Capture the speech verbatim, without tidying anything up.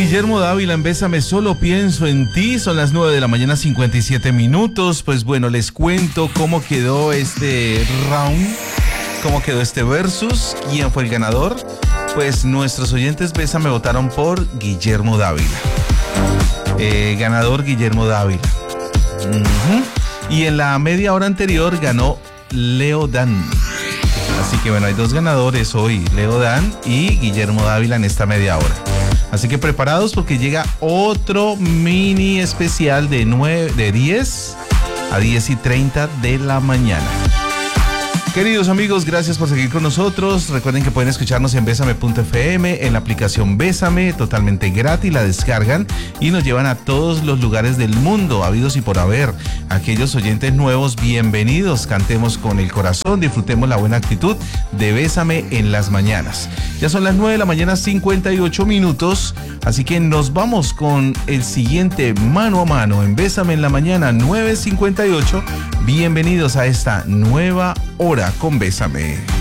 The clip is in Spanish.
Guillermo Dávila en Bésame, solo pienso en ti. Son las nueve de la mañana, cincuenta y siete minutos. Pues bueno, les cuento cómo quedó este round, cómo quedó este versus, quién fue el ganador. Pues nuestros oyentes Bésame votaron por Guillermo Dávila. Eh, ganador Guillermo Dávila. Uh-huh. Y en la media hora anterior ganó Leo Dan. Así que bueno, hay dos ganadores hoy, Leo Dan y Guillermo Dávila en esta media hora. Así que preparados porque llega otro mini especial de, nueve, de diez a diez y treinta de la mañana. Queridos amigos, gracias por seguir con nosotros. Recuerden que pueden escucharnos en besame punto efe eme, en la aplicación Bésame, totalmente gratis, la descargan y nos llevan a todos los lugares del mundo, habidos y por haber. Aquellos oyentes nuevos, bienvenidos. Cantemos con el corazón, disfrutemos la buena actitud de Bésame en las mañanas. Ya son las nueve de la mañana, cincuenta y ocho minutos, así que nos vamos con el siguiente mano a mano en Bésame en la mañana, nueve cincuenta y ocho. Bienvenidos a esta nueva hora con Bésame.